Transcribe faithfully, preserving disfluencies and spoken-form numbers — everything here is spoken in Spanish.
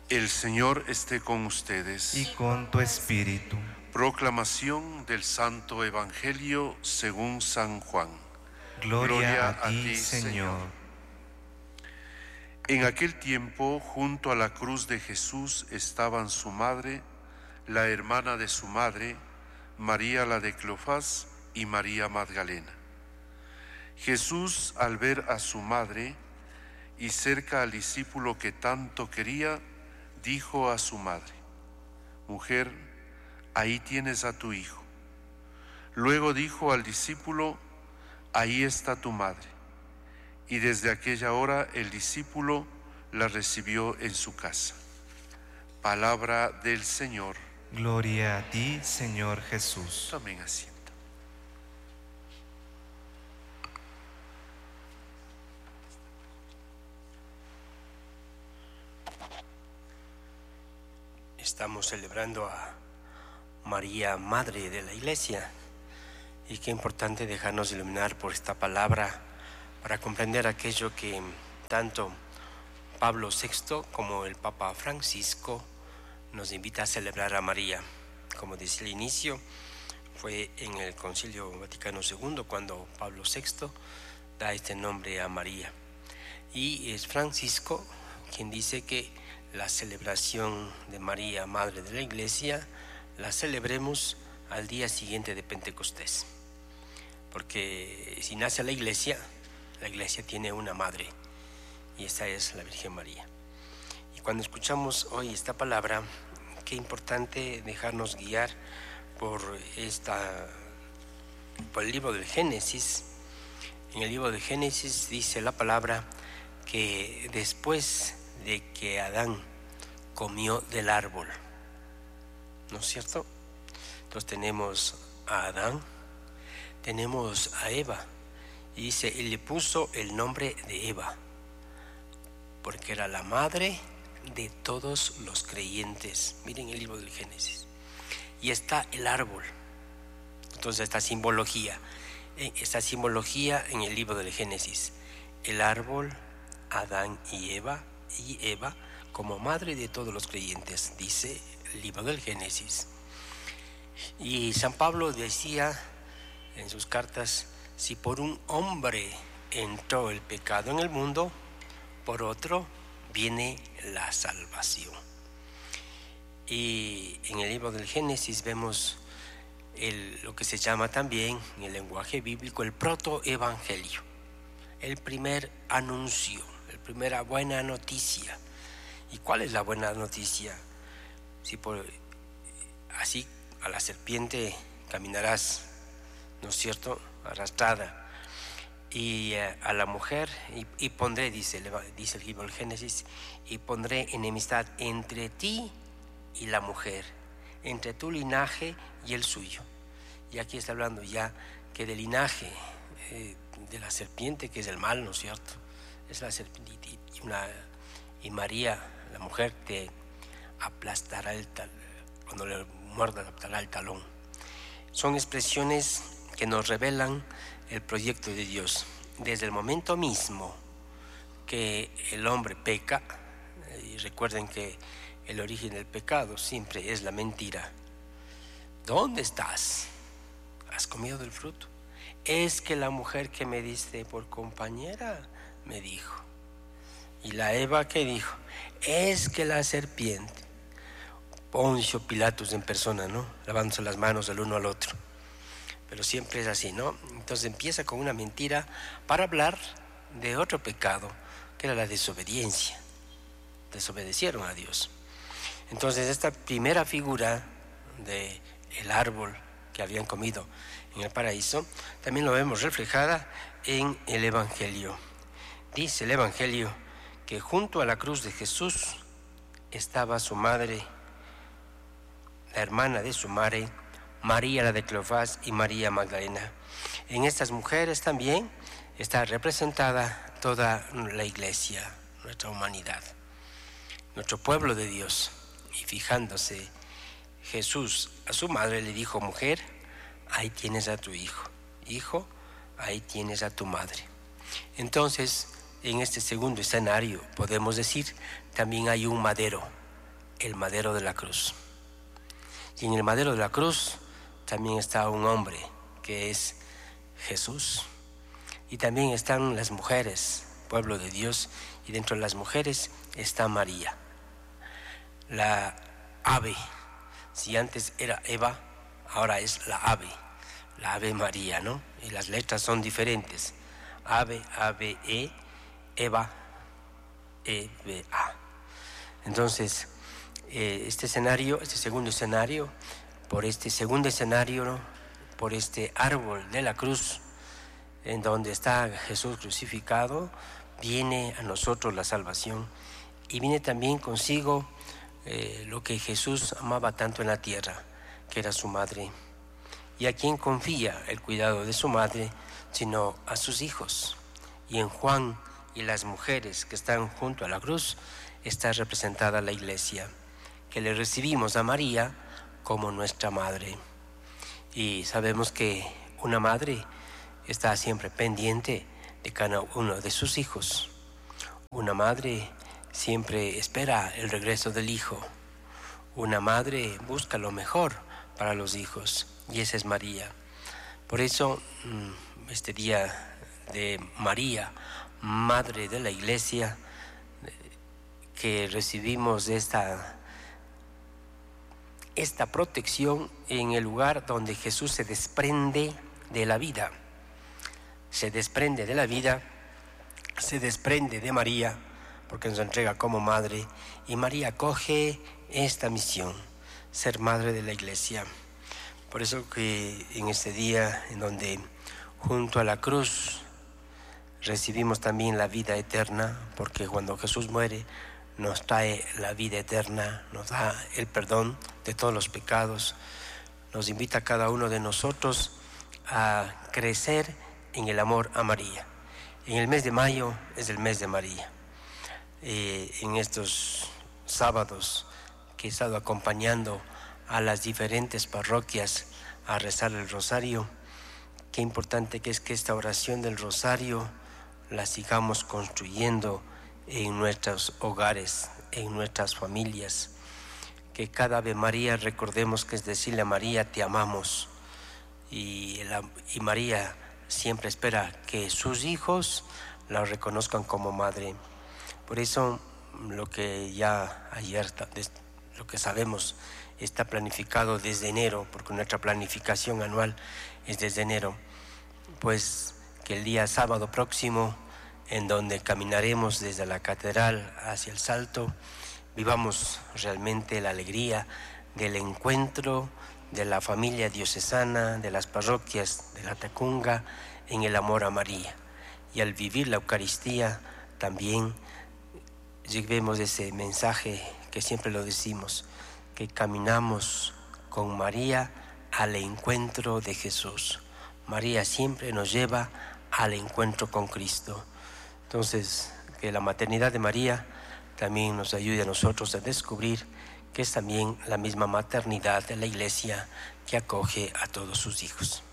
El Señor esté con ustedes. Y con tu espíritu. Proclamación del Santo Evangelio según San Juan. Gloria, Gloria a, a ti, ti, Señor. Señor. En aquel tiempo, junto a la cruz de Jesús estaban su madre, la hermana de su madre, María la de Cleofás y María Magdalena. Jesús, al ver a su madre y cerca al discípulo que tanto quería, dijo a su madre: Mujer, ahí tienes a tu hijo. Luego dijo al discípulo: Ahí está tu madre. Y desde aquella hora el discípulo la recibió en su casa. Palabra del Señor. Gloria a ti, Señor Jesús. Tomen asiento. Estamos celebrando a María, Madre de la Iglesia, y qué importante dejarnos iluminar por esta palabra para comprender aquello que tanto Pablo sexto como el Papa Francisco nos invita a celebrar a María. Como dice el inicio, fue en el Concilio Vaticano segundo cuando Pablo sexto da este nombre a María, y es Francisco quien dice que la celebración de María, Madre de la Iglesia, la celebremos al día siguiente de Pentecostés, porque si nace la Iglesia, la Iglesia tiene una madre, y esta es la Virgen María. Y cuando escuchamos hoy esta palabra, qué importante dejarnos guiar por esta, por el libro del Génesis. En el libro de Génesis dice la palabra que después de que Adán comió del árbol, ¿no es cierto? Entonces tenemos a Adán, tenemos a Eva, y dice, y le puso el nombre de Eva, porque era la madre de todos los creyentes. Miren el libro del Génesis. Y está el árbol. Entonces esta simbología, esta simbología en el libro del Génesis, el árbol, Adán y Eva, y Eva como madre de todos los creyentes, dice el libro del Génesis. Y San Pablo decía en sus cartas, si por un hombre entró el pecado en el mundo, por otro viene la salvación. Y en el libro del Génesis vemos el, lo que se llama también en el lenguaje bíblico el protoevangelio, el primer anuncio, la primera buena noticia. ¿Y cuál es la buena noticia? Si por así a la serpiente caminarás, ¿no es cierto?, arrastrada, y eh, a la mujer, y, y pondré, dice, dice el libro del Génesis, y pondré enemistad entre ti y la mujer, entre tu linaje y el suyo. Y aquí está hablando ya que del linaje eh, de la serpiente, que es el mal, ¿no es cierto? Es la serpiente, y, una, y María, la mujer, te aplastará el tal, cuando le muerda, aplastará el talón. Son expresiones que nos revelan el proyecto de Dios. Desde el momento mismo que el hombre peca, y recuerden que el origen del pecado siempre es la mentira. ¿Dónde estás? ¿Has comido del fruto? Es que la mujer que me diste por compañera me dijo. Y la Eva que dijo, es que la serpiente. Poncio Pilatos en persona, ¿no? Lavándose las manos el uno al otro. Pero siempre es así, ¿no? Entonces empieza con una mentira para hablar de otro pecado, que era la desobediencia. Desobedecieron a Dios. Entonces esta primera figura de el árbol que habían comido en el paraíso, también lo vemos reflejada en el Evangelio. Dice el Evangelio que junto a la cruz de Jesús estaba su madre, la hermana de su madre, María la de Cleofás y María Magdalena. En estas mujeres también está representada toda la Iglesia, nuestra humanidad, nuestro pueblo de Dios. Y fijándose Jesús a su madre le dijo, mujer, ahí tienes a tu hijo, hijo, ahí tienes a tu madre. Entonces, en este segundo escenario podemos decir, también hay un madero, el madero de la cruz. Y en el madero de la cruz también está un hombre que es Jesús. Y también están las mujeres, pueblo de Dios, y dentro de las mujeres está María, la ave. Si antes era Eva, ahora es la ave, la ave María, ¿no? Y las letras son diferentes. Ave, ave, e, Eva, e, b, a. Entonces, eh, este escenario, este segundo escenario, por este segundo escenario, ¿no? Por este árbol de la cruz, en donde está Jesús crucificado, viene a nosotros la salvación y viene también consigo eh, lo que Jesús amaba tanto en la tierra, que era su madre. ¿Y a quién confía el cuidado de su madre? Sino a sus hijos. Y en Juan y las mujeres que están junto a la cruz está representada la iglesia, que le recibimos a María como nuestra madre. Y sabemos que una madre está siempre pendiente de cada uno de sus hijos. Una madre siempre espera el regreso del hijo. Una madre busca lo mejor para los hijos, y esa es María. Por eso, este día de María, Madre de la Iglesia, que recibimos esta, esta protección en el lugar donde Jesús se desprende de la vida. Se desprende de la vida, se desprende de María, porque nos entrega como madre, y María coge esta misión, ser madre de la iglesia. Por eso que en este día en donde junto a la cruz recibimos también la vida eterna, porque cuando Jesús muere nos trae la vida eterna, nos da el perdón de todos los pecados, nos invita a cada uno de nosotros a crecer en el amor a María. En el mes de mayo es el mes de María. Eh, en estos sábados que he estado acompañando a las diferentes parroquias a rezar el rosario, qué importante que es que esta oración del rosario la sigamos construyendo en nuestros hogares, en nuestras familias. Que cada Ave María recordemos que es decirle a María, te amamos. Y, la, y María siempre espera que sus hijos la reconozcan como madre. Por eso lo que ya ayer, lo que sabemos, está planificado desde enero, porque nuestra planificación anual es desde enero, pues que el día sábado próximo, en donde caminaremos desde la catedral hacia el Salto, vivamos realmente la alegría del encuentro de la familia diocesana, de las parroquias de la Tacunga, en el amor a María. Y al vivir la Eucaristía también llevemos ese mensaje que siempre lo decimos, que caminamos con María al encuentro de Jesús. María siempre nos lleva al encuentro con Cristo. Entonces, que la maternidad de María también nos ayude a nosotros a descubrir que es también la misma maternidad de la Iglesia que acoge a todos sus hijos.